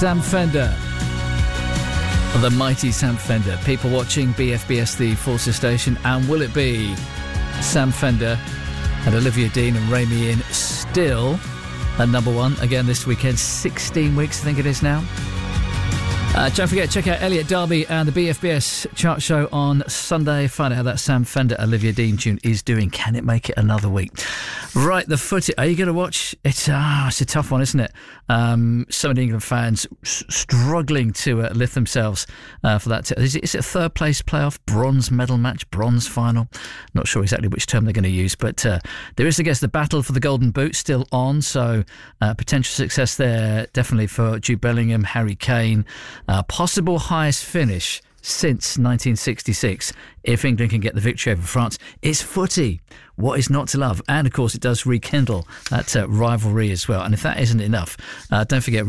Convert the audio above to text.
Sam Fender. The mighty Sam Fender. People watching BFBS, the Forces station. And will it be Sam Fender and Olivia Dean and Rami in still at number one again this weekend? 16 weeks, I think it is now. Don't forget, check out Elliot Derby and the BFBS chart show on Sunday. Find out how that Sam Fender Olivia Dean tune is doing. Can it make it another week? Right, the footy. Are you going to watch? It's a tough one, isn't it? So many England fans struggling to lift themselves for that. Is it a third place playoff, bronze medal match, bronze final? Not sure exactly which term they're going to use, but there is, I guess, the battle for the Golden Boot still on. So potential success there, definitely for Jude Bellingham, Harry Kane. Possible highest finish since 1966 if England can get the victory over France. It's footy. What is not to love? And of course it does rekindle that rivalry as well. And if that isn't enough, don't forget